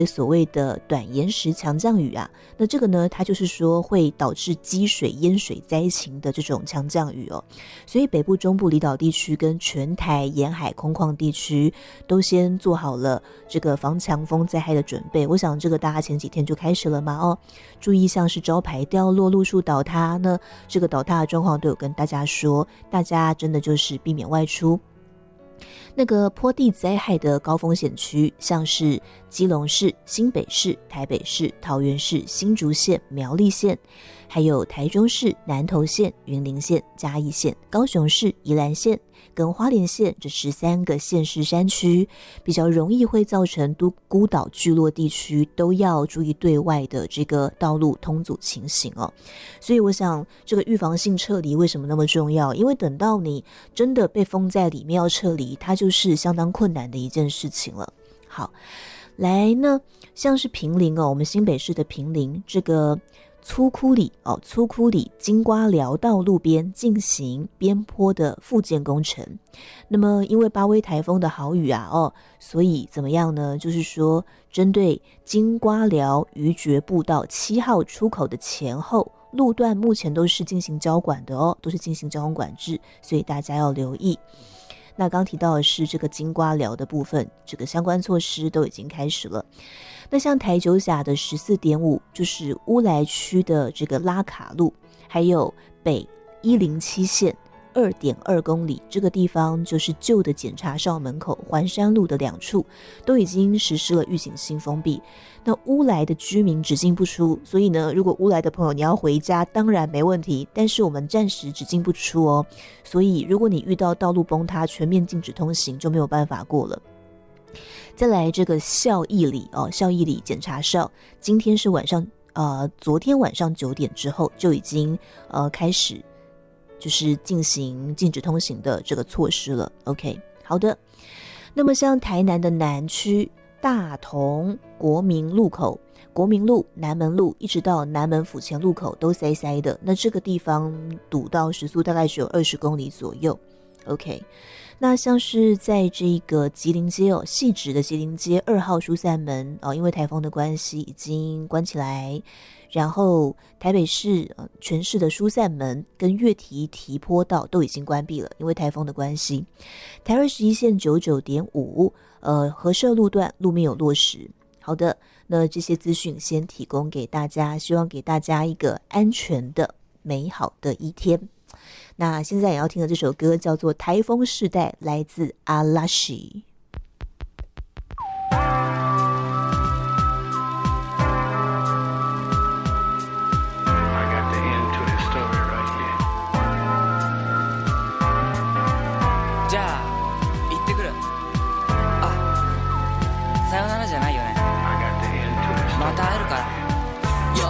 所谓的短延时强降雨啊，那这个呢，它就是说会导致积水淹水灾情的这种强降雨哦。所以北部、中部离岛地区跟全台沿海空旷地区都先做好了这个防强风灾害的准备。我想这个大家前几天就开始了嘛哦，注意像是招牌掉落、路树倒塌呢，这个倒塌的状况都有跟大家说，大家真的就是避免外出。那个坡地灾害的高风险区，像是基隆市、新北市、台北市、桃园市、新竹县、苗栗县，还有台中市、南投县、云林县、嘉义县、高雄市、宜兰县跟花莲县这13个县市山区，比较容易会造成孤岛聚落地区都要注意对外的这个道路通阻情形哦。所以我想这个预防性撤离为什么那么重要？因为等到你真的被封在里面要撤离，它就是相当困难的一件事情了。好，来呢，像是坪林哦，我们新北市的坪林这个粗窟里金瓜寮道路边进行边坡的复建工程。那么因为巴威台风的豪雨啊所以怎么样呢？就是说针对金瓜寮渔觉步道7号出口的前后路段，目前都是进行交管的哦，都是进行交通管制，所以大家要留意。那刚提到的是这个金瓜寮的部分，这个相关措施都已经开始了。那像台九峡的14.5，就是乌来区的这个拉卡路，还有北107线2.2公里，这个地方就是旧的检察哨门口环山路的2处，都已经实施了预警性封闭。那乌来的居民只进不出，所以呢，如果乌来的朋友你要回家，当然没问题，但是我们暂时只进不出哦。所以如果你遇到道路崩塌，全面禁止通行，就没有办法过了。再来这个孝义里检察哨，今天是昨天晚上9点之后就已经开始就是进行禁止通行的这个措施了。 OK， 好的。那么像台南的南区大同国民路口、国民路、南门路一直到南门府前路口都塞的，那这个地方堵到时速大概只有20公里左右。 OK， 那像是在这个吉林街汐止的吉林街2号疏散门因为台风的关系已经关起来，然后台北市全市的疏散门跟月堤坡道都已经关闭了，因为台风的关系。台21线99.5合社路段路面有落石。好的，那这些资讯先提供给大家，希望给大家一个安全的美好的一天。那现在也要听的这首歌叫做《台风世代》，来自阿拉西。